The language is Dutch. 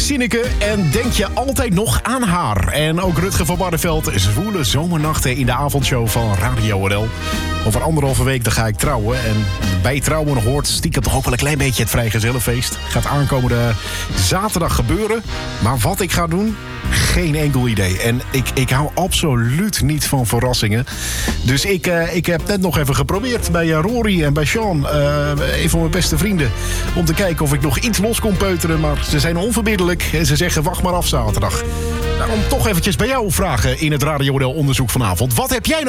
Sineke en denk je altijd nog aan haar? En ook Rutger van Barneveld, zwoele zomernachten in de avondshow van Radio NL. Over 1,5 week dan ga ik trouwen. En bij trouwen hoort stiekem toch ook wel een klein beetje het vrijgezellenfeest. Gaat aankomende zaterdag gebeuren. Maar wat ik ga doen, geen enkel idee. En ik hou absoluut niet van verrassingen. Dus ik heb net nog even geprobeerd bij Rory en bij Sean, een van mijn beste vrienden, om te kijken of ik nog iets los kon peuteren. Maar ze zijn onverbiddelijk en ze zeggen wacht maar af zaterdag. Daarom toch eventjes bij jou vragen in het Radio NL onderzoek vanavond. Wat heb jij